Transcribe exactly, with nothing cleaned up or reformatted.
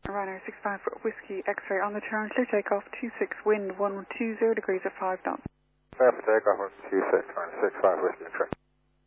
Ryanair six five Whiskey X-ray on the turn, clear takeoff, two six wind, one two zero degrees at five knots. Clear for takeoff, one two six, six five Whiskey X-ray.